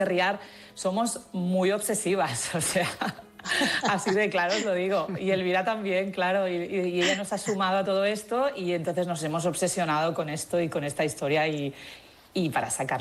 Riar somos muy obsesivas, o sea, así de claro os lo digo. Y Elvira también, claro, y ella nos ha sumado a todo esto y entonces nos hemos obsesionado con esto y con esta historia y para sacar